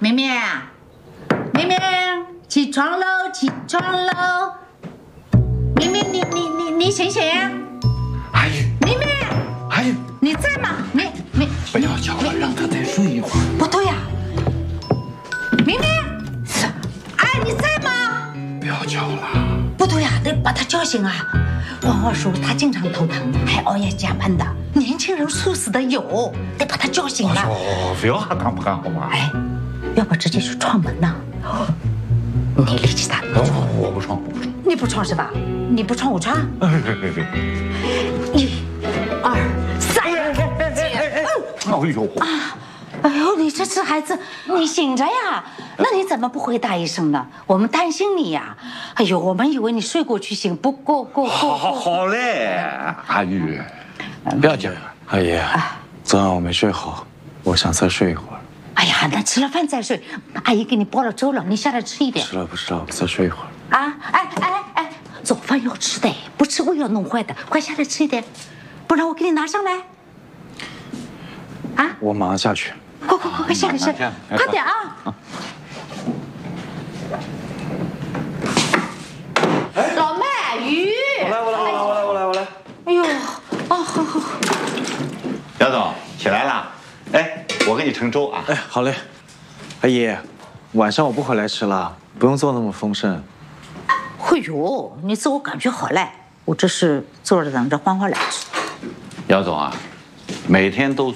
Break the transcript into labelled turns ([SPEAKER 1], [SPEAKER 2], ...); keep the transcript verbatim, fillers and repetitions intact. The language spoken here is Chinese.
[SPEAKER 1] 明明，明明，起床喽，起床喽！明明，你你你你醒醒！
[SPEAKER 2] 阿姨，
[SPEAKER 1] 明明，
[SPEAKER 2] 阿姨，
[SPEAKER 1] 你在吗？你你
[SPEAKER 2] 不要叫了，让他再睡一会儿。
[SPEAKER 1] 不对呀，明明，哎，你在吗？
[SPEAKER 2] 不要叫了。
[SPEAKER 1] 不对呀，得把他叫醒啊！黄花叔他经常头疼，还熬夜加班的，年轻人猝死的有，得把他叫醒了。
[SPEAKER 2] 哦，不要还干不干好吗？
[SPEAKER 1] 哎，要不直接去撞门呢？你力气大，
[SPEAKER 2] 哦，我不闯，我不闯。
[SPEAKER 1] 你不闯是吧？你不闯我闯。
[SPEAKER 2] 哎别别别！
[SPEAKER 1] 一、二、三，
[SPEAKER 2] 哎呦！
[SPEAKER 1] 啊！哎呦，你这是孩子，你醒着呀？那你怎么不回答一声呢？我们担心你呀。哎呦，我们以为你睡过去醒，不过过过。
[SPEAKER 2] 好好好嘞，阿玉，
[SPEAKER 3] 不要紧，阿姨，昨晚我没睡好，我想再睡一会儿。
[SPEAKER 1] 哎呀，那吃了饭再睡。阿姨给你煲了粥了，你下来吃一点。
[SPEAKER 3] 吃了不吃了，我再睡一会儿。
[SPEAKER 1] 啊，哎哎哎，早饭要吃的，不吃胃要弄坏的，快下来吃一点，不然我给你拿上来。啊，
[SPEAKER 3] 我马上下去。
[SPEAKER 1] 快快快快下来下来，快点啊！老麦鱼，
[SPEAKER 3] 我来我来我来我来我来我来。
[SPEAKER 1] 哎呦，哦好好。
[SPEAKER 2] 姚总起来了，哎，我给你盛粥啊。
[SPEAKER 3] 哎，好嘞。阿姨，晚上我不回来吃了，不用做那么丰盛。
[SPEAKER 1] 哎呦，你自我感觉好嘞，我这是坐着等着欢欢来吃。
[SPEAKER 2] 姚总啊，每天都